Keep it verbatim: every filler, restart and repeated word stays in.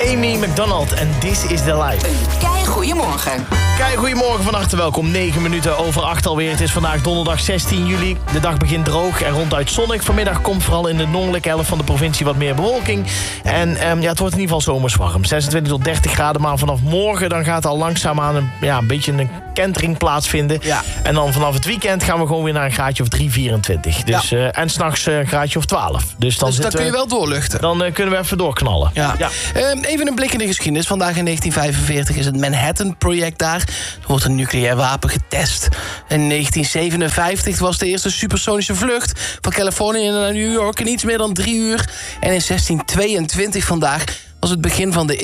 Amy McDonald en This is the Life. Een kei goeiemorgen. Kei goedemorgen, van harte welkom. negen minuten over acht alweer. Het is vandaag donderdag zestien juli. De dag begint droog en ronduit zonnig. Vanmiddag komt vooral in de noordelijke helft van de provincie wat meer bewolking. En um, ja, het wordt in ieder geval zomers warm. zesentwintig tot dertig graden, maar vanaf morgen dan gaat al langzaamaan een, ja, een beetje een kentering plaatsvinden. Ja. En dan vanaf het weekend gaan we gewoon weer naar een graadje of drie, vierentwintig. Dus, Ja. uh, en s'nachts uh, een graadje of twaalf. Dus dan, Dus dan zitten kun je we- wel doorluchten. Dan uh, kunnen we even doorknallen. Ja. Ja. Ehm, even een blik in de geschiedenis. Vandaag in negentien vijfenveertig is het Manhattan-project daar. Er wordt een nucleair wapen getest. In negentien zevenenvijftig was de eerste supersonische vlucht van Californië naar New York in iets meer dan drie uur. En in zestien tweeëntwintig vandaag was het begin van de